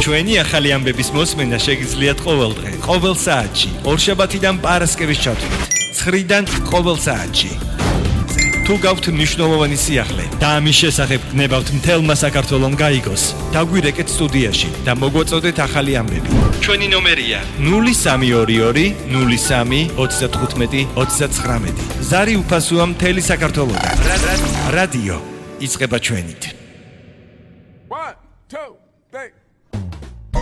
ჩვენი ახალი ამბების მოსმენა შეგიძლიათ ყოველ დღე, ყოველ საათში, ორშაბათიდან პარასკევის ჩათვლით, 9-დან ყოველ საათში. თუ გაქვთ მნიშვნელოვანი სიახლე და ამის შესახებ გნებავთ მთელმა საქართველომ გაიგოს, დაგვირეკეთ სტუდიაში და მოგვაწოდეთ ახალი ამბები. ჩვენი ნომერია 0322 03 35 39. ზარი უფასოა მთელი საქართველოდან. რადიო იწყება ჩვენით.